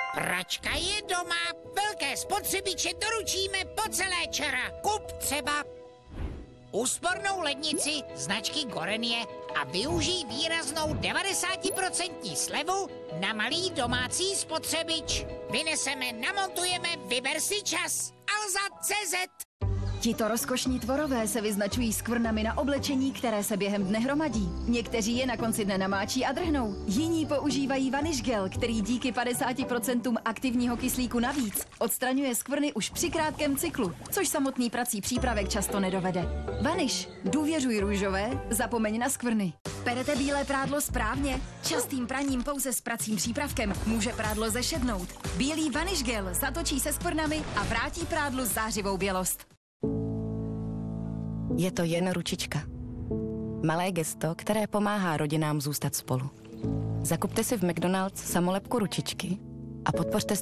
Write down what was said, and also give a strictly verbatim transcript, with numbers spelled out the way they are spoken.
Pračka je doma, velké spotřebiče doručíme po celé čara. Kup třeba úspornou lednici značky Gorenie a využij výraznou devadesátiprocentní slevu na malý domácí spotřebič. Vyneseme, namontujeme, vyber si čas. Alza tečka cé zet. Tito rozkošní tvorové se vyznačují skvrnami na oblečení, které se během dne hromadí. Někteří je na konci dne namáčí a drhnou. Jiní používají Vanish Gel, který díky padesáti procentům aktivního kyslíku navíc odstraňuje skvrny už při krátkém cyklu, což samotný prací přípravek často nedovede. Vanish. Důvěřuj růžové, zapomeň na skvrny. Perete bílé prádlo správně? Častým praním pouze s pracím přípravkem může prádlo zešednout. Bílý Vanish Gel zatočí se skvrnami a vrátí prádlu zářivou bělost. Je to jen ručička. Malé gesto, které pomáhá rodinám zůstat spolu. Zakupte si v McDonald's samolepku ručičky a podpořte